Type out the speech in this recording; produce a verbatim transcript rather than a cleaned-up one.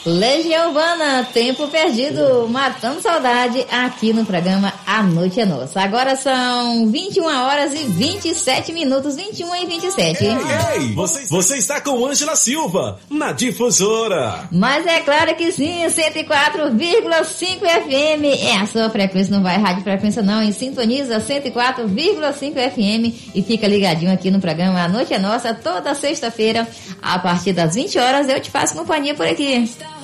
Legião Urbana, Tempo Perdido, matando saudade aqui no programa A Noite é Nossa. Agora são vinte e uma horas e vinte e sete minutos, vinte e um e vinte e sete. Ei, ei, você, você está com Ângela Silva, na Difusora. Mas é claro que sim, cento e quatro vírgula cinco F M é a sua frequência, não vai rádio frequência não, e sintoniza cento e quatro vírgula cinco F M e fica ligadinho aqui no programa A Noite é Nossa, toda sexta-feira, a partir das vinte horas, eu te faço companhia por aqui.